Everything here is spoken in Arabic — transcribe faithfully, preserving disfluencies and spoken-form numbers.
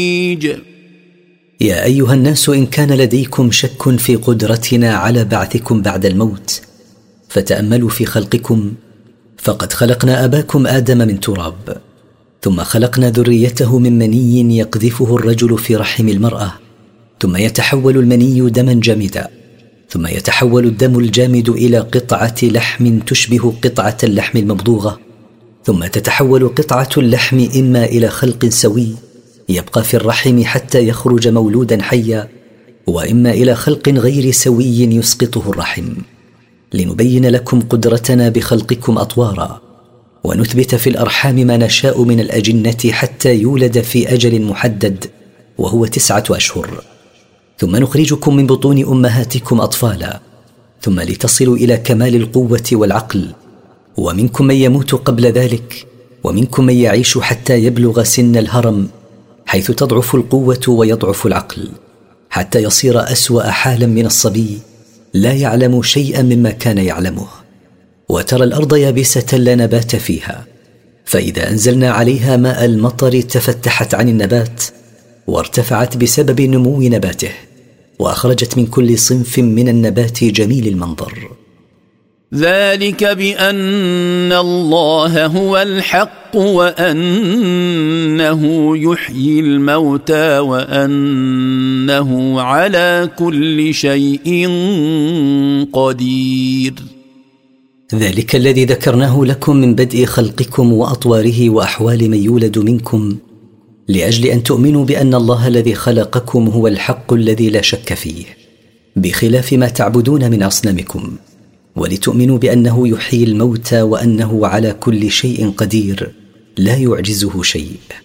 يا أيها الناس، إن كان لديكم شك في قدرتنا على بعثكم بعد الموت فتأملوا في خلقكم، فقد خلقنا أباكم آدم من تراب، ثم خلقنا ذريته من مني يقذفه الرجل في رحم المرأة، ثم يتحول المني دما جامدا، ثم يتحول الدم الجامد إلى قطعة لحم تشبه قطعة اللحم الممضوغة، ثم تتحول قطعة اللحم إما إلى خلق سوي يبقى في الرحم حتى يخرج مولودا حيا، وإما إلى خلق غير سوي يسقطه الرحم، لنبين لكم قدرتنا بخلقكم أطوارا، ونثبت في الأرحام ما نشاء من الأجنة حتى يولد في أجل محدد وهو تسعة أشهر، ثم نخرجكم من بطون أمهاتكم أطفالا، ثم لتصلوا إلى كمال القوة والعقل، ومنكم من يموت قبل ذلك، ومنكم من يعيش حتى يبلغ سن الهرم، حيث تضعف القوة ويضعف العقل، حتى يصير أسوأ حالا من الصبي لا يعلم شيئا مما كان يعلمه. وترى الأرض يابسة لا نبات فيها، فإذا أنزلنا عليها ماء المطر تفتحت عن النبات وارتفعت بسبب نمو نباته، وأخرجت من كل صنف من النبات جميل المنظر. ذلك بأن الله هو الحق، وأنه يحيي الموتى، وأنه على كل شيء قدير. ذلك الذي ذكرناه لكم من بدء خلقكم وأطواره وأحوال من يولد منكم، لأجل أن تؤمنوا بأن الله الذي خلقكم هو الحق الذي لا شك فيه، بخلاف ما تعبدون من أصنامكم، ولتؤمنوا بأنه يحيي الموتى، وأنه على كل شيء قدير لا يعجزه شيء.